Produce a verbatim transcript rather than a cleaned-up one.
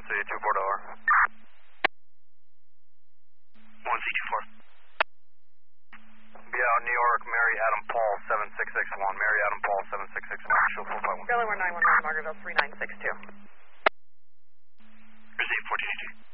C two four over. one C two four. Yeah, New York, Mary Adam Paul seven six six one. Mary Adam Paul seven six six one. Show four five one. Delaware nine one one, Margaretville three nine six two. Receive fourteen eighty.